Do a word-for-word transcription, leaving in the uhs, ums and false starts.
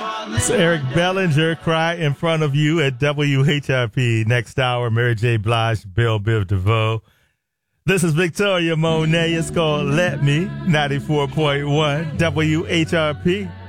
It's Eric Bellinger, Cry in Front of You at W H I P. Next hour, Mary J. Blige, Bill Biv DeVoe. This is Victoria Monet. It's called Let Me, ninety-four point one W H R P.